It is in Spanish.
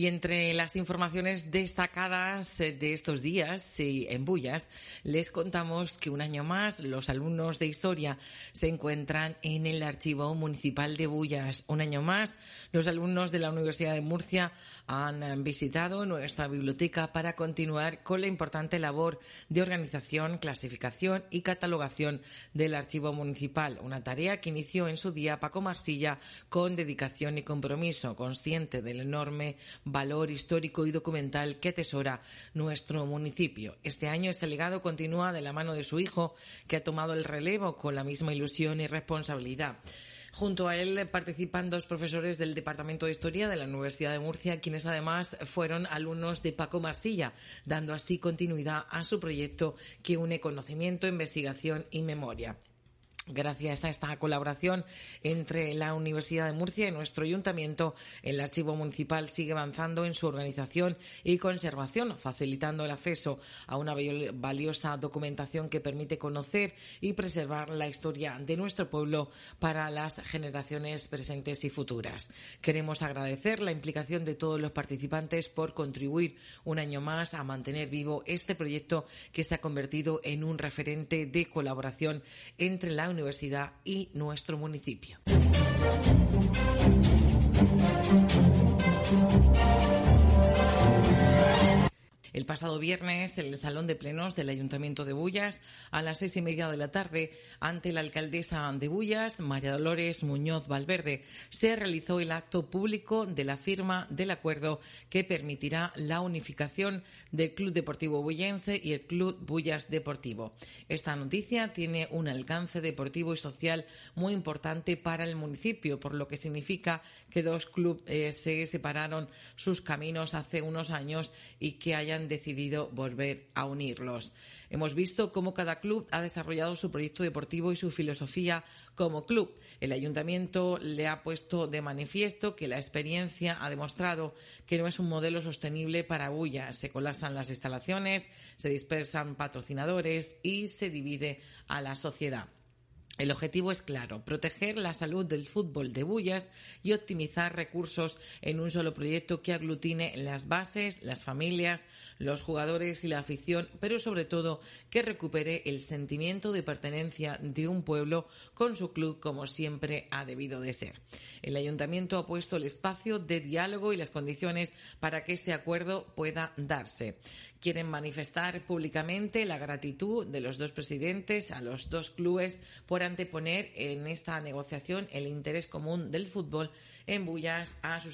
Y entre las informaciones destacadas de estos días en Bullas, les contamos que un año más los alumnos de Historia se encuentran en el Archivo Municipal de Bullas. Un año más, los alumnos de la Universidad de Murcia han visitado nuestra biblioteca para continuar con la importante labor de organización, clasificación y catalogación del Archivo Municipal, una tarea que inició en su día Paco Marsilla con dedicación y compromiso, consciente del enorme valor histórico y documental que atesora nuestro municipio. Este año este legado continúa de la mano de su hijo, que ha tomado el relevo con la misma ilusión y responsabilidad. Junto a él participan dos profesores del Departamento de Historia de la Universidad de Murcia, quienes además fueron alumnos de Paco Marsilla, dando así continuidad a su proyecto que une conocimiento, investigación y memoria. Gracias a esta colaboración entre la Universidad de Murcia y nuestro ayuntamiento, el Archivo Municipal sigue avanzando en su organización y conservación, facilitando el acceso a una valiosa documentación que permite conocer y preservar la historia de nuestro pueblo para las generaciones presentes y futuras. Queremos agradecer la implicación de todos los participantes por contribuir un año más a mantener vivo este proyecto que se ha convertido en un referente de colaboración entre la universidad y nuestro municipio. El pasado viernes, en el Salón de Plenos del Ayuntamiento de Bullas, a las 6:30 de la tarde, ante la alcaldesa de Bullas, María Dolores Muñoz Valverde, se realizó el acto público de la firma del acuerdo que permitirá la unificación del Club Deportivo Bullense y el Club Bullas Deportivo. Esta noticia tiene un alcance deportivo y social muy importante para el municipio, por lo que significa que dos clubes se separaron sus caminos hace unos años y que hayan decidido volver a unirlos. Hemos visto cómo cada club ha desarrollado su proyecto deportivo y su filosofía como club. El ayuntamiento le ha puesto de manifiesto que la experiencia ha demostrado que no es un modelo sostenible para Bullas. Se colapsan las instalaciones, se dispersan patrocinadores y se divide a la sociedad. El objetivo es claro: proteger la salud del fútbol de Bullas y optimizar recursos en un solo proyecto que aglutine las bases, las familias, los jugadores y la afición, pero sobre todo que recupere el sentimiento de pertenencia de un pueblo con su club como siempre ha debido de ser. El ayuntamiento ha puesto el espacio de diálogo y las condiciones para que este acuerdo pueda darse. Quieren manifestar públicamente la gratitud de los dos presidentes a los dos clubes por anteponer en esta negociación el interés común del fútbol en Bullas a sus